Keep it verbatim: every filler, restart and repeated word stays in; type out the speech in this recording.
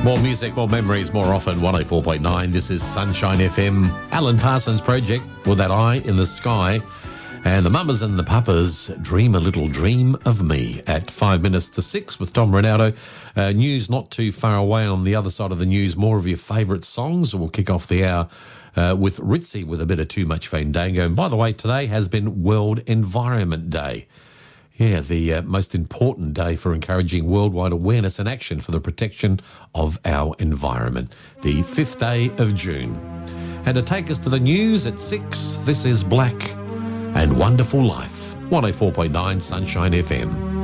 More music, more memories, more often. one oh four point nine. This is Sunshine F M. Alan Parsons Project with that eye in the sky. And the mamas and the papas, dream a little dream of me at five minutes to six with Tom Ronaldo. Uh, news not too far away on the other side of the news. More of your favourite songs. We'll kick off the hour uh, with Ritzy with a bit of Too Much Fandango. And by the way, today has been World Environment Day. Yeah, the uh, most important day for encouraging worldwide awareness and action for the protection of our environment, the fifth day of June. And to take us to the news at six, this is Black and Wonderful Life, one oh four point nine Sunshine F M.